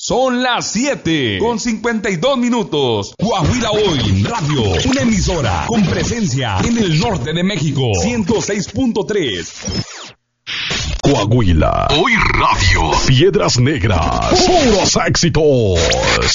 Son las 7:52. Coahuila Hoy Radio, una emisora con presencia en el norte de México. 106.3. Coahuila Hoy Radio. Piedras Negras. Puros éxitos.